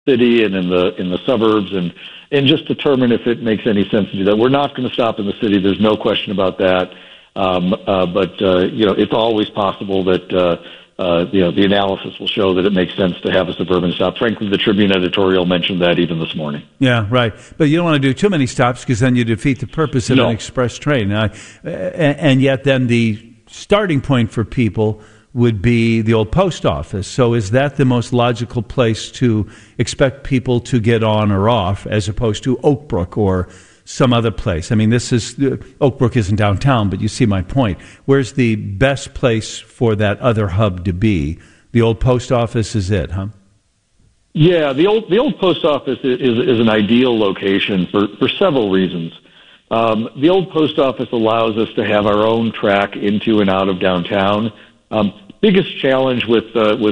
city and in the suburbs, and just determine if it makes any sense to do that. We're not going to stop in the city. There's no question about that. But it's always possible that the analysis will show that it makes sense to have a suburban stop. Frankly, the Tribune editorial mentioned that even this morning. Yeah, right. But you don't want to do too many stops because then you defeat the purpose of an express train. And yet then the starting point for people would be the old post office. So is that the most logical place to expect people to get on or off as opposed to Oak Brook or some other place? I mean, Oak Brook isn't downtown, but you see my point. Where's the best place for that other hub to be? The old post office is it, huh? Yeah, the old post office is an ideal location for several reasons. The old post office allows us to have our own track into and out of downtown. Biggest challenge with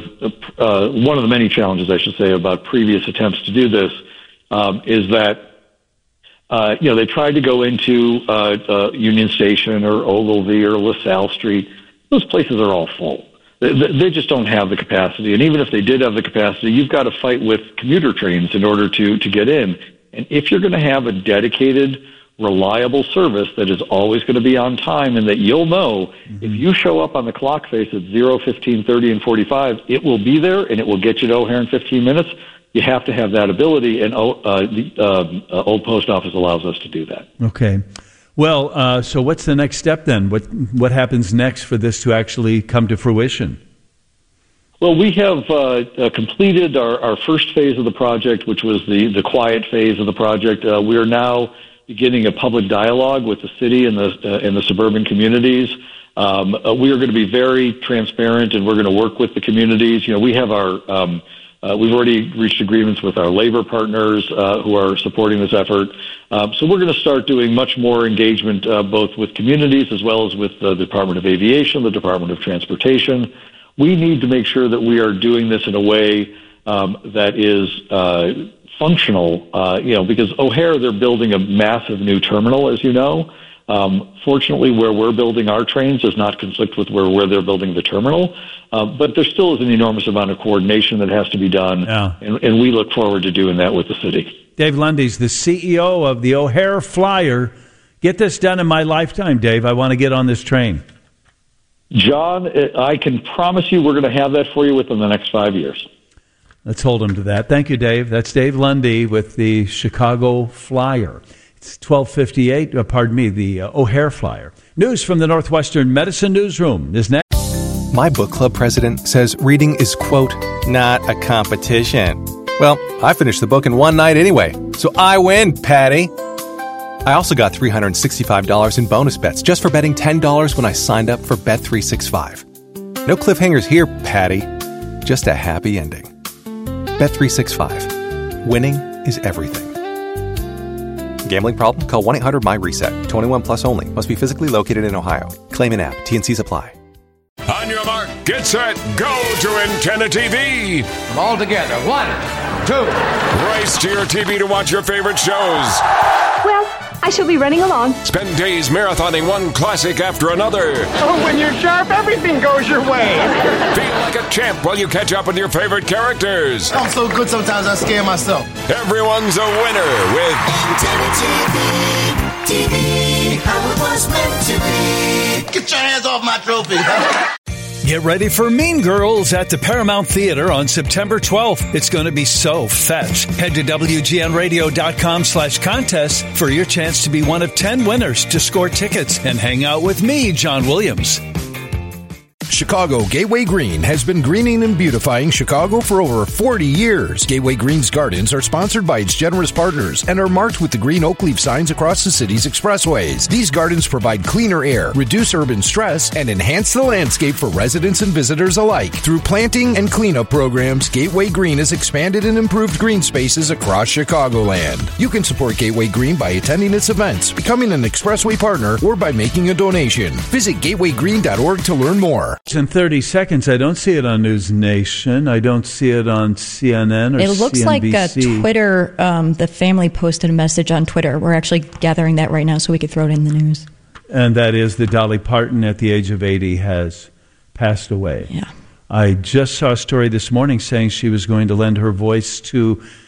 one of the many challenges, I should say, about previous attempts to do this is that they tried to go into Union Station or Ogilvy or LaSalle Street. Those places are all full. They just don't have the capacity. And even if they did have the capacity, you've got to fight with commuter trains in order to get in. And if you're going to have a dedicated, reliable service that is always going to be on time and that you'll know if you show up on the clock face at 0, 15, 30, and 45, it will be there and it will get you to O'Hare in 15 minutes. You have to have that ability, and the old post office allows us to do that. Okay. Well, so what's the next step then? What happens next for this to actually come to fruition? Well, we have completed our first phase of the project, which was the quiet phase of the project. We are now beginning a public dialogue with the city and the suburban communities. We are going to be very transparent, and we're going to work with the communities. We have we've already reached agreements with our labor partners who are supporting this effort. So we're going to start doing much more engagement both with communities as well as with the Department of Aviation, the Department of Transportation. We need to make sure that we are doing this in a way that is functional, because O'Hare, they're building a massive new terminal, as you know. Fortunately, where we're building our trains does not conflict with where they're building the terminal. But there still is an enormous amount of coordination that has to be done, and we look forward to doing that with the city. Dave Lundy's the CEO of the O'Hare Flyer. Get this done in my lifetime, Dave. I want to get on this train. John, I can promise you we're going to have that for you within the next 5 years. Let's hold him to that. Thank you, Dave. That's Dave Lundy with the Chicago Flyer. It's 12:58, the O'Hare Flyer. News from the Northwestern Medicine Newsroom is next. My book club president says reading is, quote, not a competition. Well, I finished the book in one night anyway, so I win, Patty. I also got $365 in bonus bets just for betting $10 when I signed up for Bet365. No cliffhangers here, Patty. Just a happy ending. Bet365. Winning is everything. Gambling problem? Call 1-800-MY-RESET. 21 plus only. Must be physically located in Ohio. Claim in app. T&Cs apply. On your mark, get set, go to Antenna TV. All together. 1, 2. Race to your TV to watch your favorite shows. Well, I shall be running along. Spend days marathoning one classic after another. Oh, when you're sharp, everything goes your way. Feel like a champ while you catch up with your favorite characters. I'm so good sometimes I scare myself. Everyone's a winner with Antenna TV, how it was meant to be. Get your hands off my trophy. Get ready for Mean Girls at the Paramount Theater on September 12th. It's going to be so fetch. Head to WGNradio.com/contest for your chance to be one of 10 winners to score tickets and hang out with me, John Williams. Chicago Gateway Green has been greening and beautifying Chicago for over 40 years. Gateway Green's gardens are sponsored by its generous partners and are marked with the green oak leaf signs across the city's expressways. These gardens provide cleaner air, reduce urban stress, and enhance the landscape for residents and visitors alike. Through planting and cleanup programs, Gateway Green has expanded and improved green spaces across Chicagoland. You can support Gateway Green by attending its events, becoming an expressway partner, or by making a donation. Visit gatewaygreen.org to learn more. In 30 seconds, I don't see it on News Nation. I don't see it on CNN or CNBC. It looks like Twitter, the family posted a message on Twitter. We're actually gathering that right now so we could throw it in the news. And that is that Dolly Parton, at the age of 80, has passed away. Yeah. I just saw a story this morning saying she was going to lend her voice to